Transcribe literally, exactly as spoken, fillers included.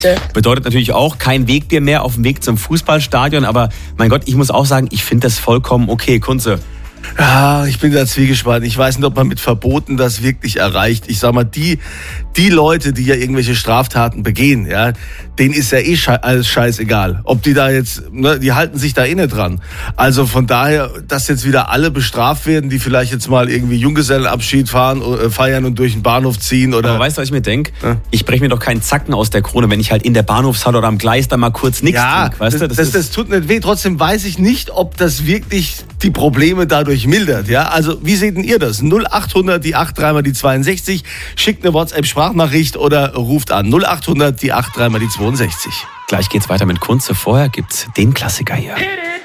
Bedeutet natürlich auch kein Wegbier mehr auf dem Weg zum Fußballstadion. Aber mein Gott, ich muss auch sagen, ich finde das vollkommen okay. Kunze. Ja, ich bin da zwiegespalten. Ich weiß nicht, ob man mit Verboten das wirklich erreicht. Ich sag mal, die, die Leute, die ja irgendwelche Straftaten begehen, ja, denen ist ja eh sche- alles scheißegal. Ob die da jetzt, ne, die halten sich da eh nicht dran. Also von daher, dass jetzt wieder alle bestraft werden, die vielleicht jetzt mal irgendwie Junggesellenabschied fahren, äh, feiern und durch den Bahnhof ziehen oder. Aber weißt du, was ich mir denke? Ja. Ich breche mir doch keinen Zacken aus der Krone, wenn ich halt in der Bahnhofshalle oder am Gleis da mal kurz nichts Ja, trinke. Weißt das, du? Das das, ist- das tut nicht weh. Trotzdem weiß ich nicht, ob das wirklich die Probleme dadurch mildert. Ja, also wie seht denn ihr das? null acht hundert, die acht drei mal die zweiundsechzig. Schickt eine WhatsApp-Sprachnachricht oder ruft an null acht hundert, die acht drei mal die zweiundsechzig. Gleich geht's weiter mit Kunze. Vorher gibt's den Klassiker hier.